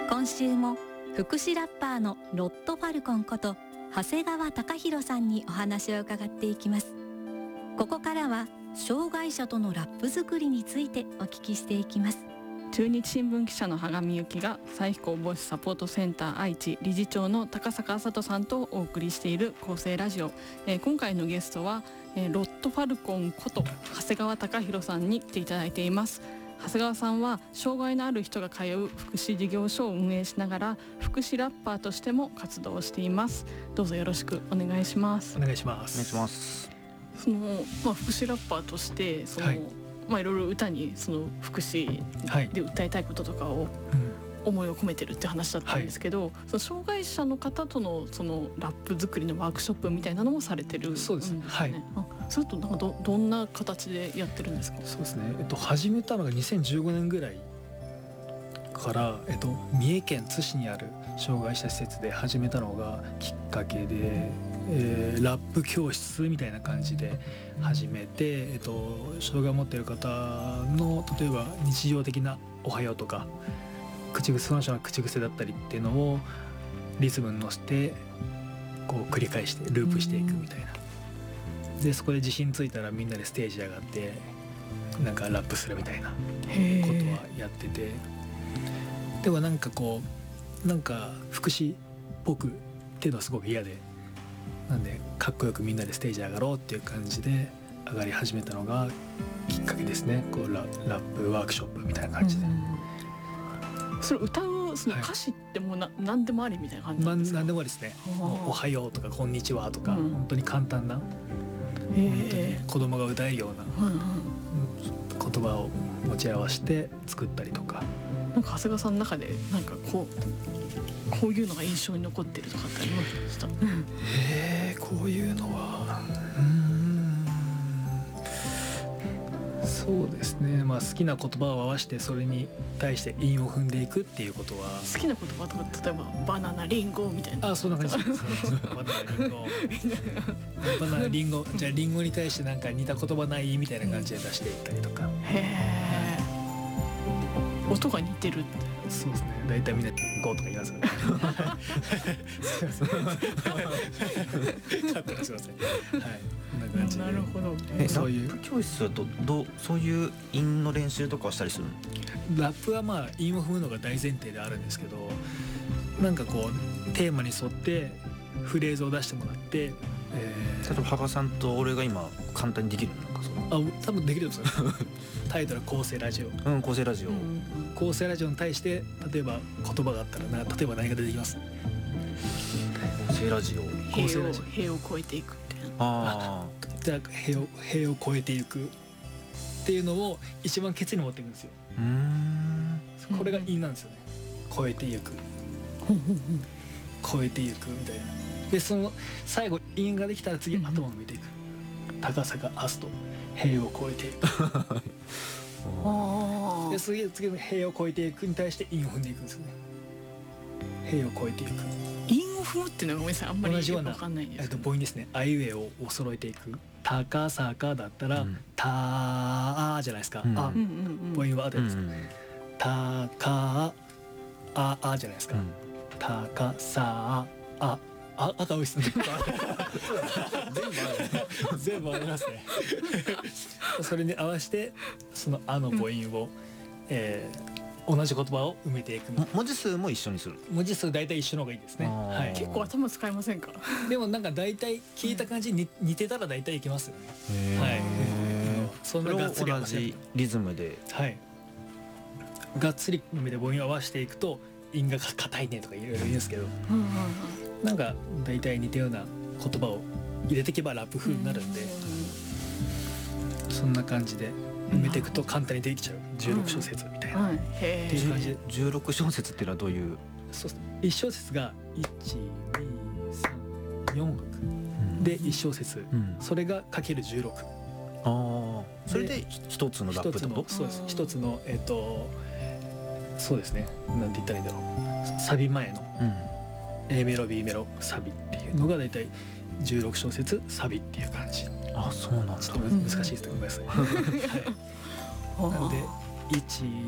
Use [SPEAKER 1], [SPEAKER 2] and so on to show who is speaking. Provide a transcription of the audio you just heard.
[SPEAKER 1] 今週も福祉ラッパーのロット・ファルコンこと長谷川貴弘さんにお話を伺っていきます。ここからは障害者とのラップ作りについてお聞きしていきます。
[SPEAKER 2] 中日新聞記者の羽上由紀が再飛行防止サポートセンター愛知理事長の高坂麻人さんとお送りしている厚生ラジオ。今回のゲストは、ロット・ファルコンこと長谷川貴弘さんに来ていただいています。長谷川さんは障害のある人が通う福祉事業所を運営しながら福祉ラッパーとしても活動しています。どうぞよろしくお願いします。
[SPEAKER 3] お願いします。
[SPEAKER 4] お願いします。
[SPEAKER 2] 福祉ラッパーとしていろいろ歌に福祉で訴えたいこととかを思いを込めてるって話だったんですけど、その障害者の方とのラップ作りのワークショップみたいなのもされてるんですね。
[SPEAKER 3] そうですね。はい。
[SPEAKER 2] それとどんな形でやってるんですか？
[SPEAKER 3] そうですね。始めたのが2015年ぐらいから、三重県津市にある障害者施設で始めたのがきっかけで、ラップ教室みたいな感じで始めて、障害を持っている方の例えば日常的なおはようとかその人の口癖だったりっていうのをリズムに乗せてこう繰り返してループしていくみたいな。でそこで自信ついたらみんなでステージ上がってなんかラップするみたいなことはやってて、でもなんか福祉っぽくっていうのはすごく嫌で、なんでかっこよくみんなでステージ上がろうっていう感じで上がり始めたのがきっかけですね。こうラップワークショップみたいな感じで。
[SPEAKER 2] それ歌う歌詞ってもう何でもありみたいな感じなんですか？
[SPEAKER 3] 何でもありですね。おはようとかこんにちはとか、本当に簡単な、子供が歌えるような言葉を持ち合わせて作ったりとか。
[SPEAKER 2] なんか長谷川さんの中でこういうのが印象に残ってるとかってありました？
[SPEAKER 3] こういうのはそうですね。好きな言葉を合わせてそれに対して韻を踏んでいくっていうことは。
[SPEAKER 2] 好きな言葉とか例えばバナナリンゴみたいな。
[SPEAKER 3] そんな感じです。バナナリンゴじゃあリンゴに対してなんか似た言葉ないみたいな感じで出していったりとか。
[SPEAKER 2] 音が似てる。
[SPEAKER 3] そうですね。だいたいみんなゴーとか言いますよね。すいません。カットですいません。はい。こんな感じで。
[SPEAKER 2] なるほど。
[SPEAKER 4] そういうラップ教室はそういう韻の練習とかをしたりするの？
[SPEAKER 3] ラップは韻を踏むのが大前提であるんですけど、なんかこうテーマに沿ってフレーズを出してもらって、例え
[SPEAKER 4] ば羽さんと俺が今簡単にできるのか
[SPEAKER 3] 多分できると思います。タイトル厚生ラジオ。
[SPEAKER 4] 厚生ラジオ。
[SPEAKER 3] 厚生ラジオに対して例えば言葉があったら例えば何が出てきます？
[SPEAKER 4] 厚生ラジオ。
[SPEAKER 2] 塀を越えていくみたいな。
[SPEAKER 3] じゃあ塀を越えていくっていうのを一番ケツに持っていくんですよ。これが韻なんですよね。越えていく。越えていくみたいな。でその最後韻ができたら次頭を向いていく。高さがアスと塀を越えていく。で次の塀を越えていくに対して韻を踏んでいくんですよね。塀を越えていく。
[SPEAKER 2] 韻を踏むっていうのがごめんなさい、あんまりよくわかんないんですけど。
[SPEAKER 3] 母音ですね。あいうえを揃えていく。高さかだったら、たあじゃないですか。母音はあです。たかあじゃないですか。たかさあが多いですね。全部ありますね。それに合わせてそのあの母音を、同じ言葉を埋めていく。
[SPEAKER 4] 文字数も一緒にする。
[SPEAKER 3] 文字数大体一緒の方がいいですね。はい、
[SPEAKER 2] 結構頭使いませんか？
[SPEAKER 3] でもなんか大体聞いた感じに似てたら大体いきますよね。はい。そんながっつり
[SPEAKER 4] 同じリズムで。
[SPEAKER 3] はい。がっつり埋めて母音を合わせていくと韻が硬いねとかいろいろ言うんですけど、なんか大体似たような言葉を入れていけばラップ風になるんで、そんな感じで埋めていくと簡単にできちゃう16小節みたいなっていう感じで。
[SPEAKER 4] 16小節っていうのはどういう？
[SPEAKER 3] そうですね。1小節が1,2,3,4拍で1小節、それがかける16。
[SPEAKER 4] それで一つのラップってこと？
[SPEAKER 3] そうです。一つのそうですね。なんて言ったらいいんだろう。サビ前の A メロ B メロサビっていうのがだいたい16小節サビっていう感じ。
[SPEAKER 4] そうなんだ。
[SPEAKER 3] ちょっと難しいですね。ごめんなさい。はい。なので1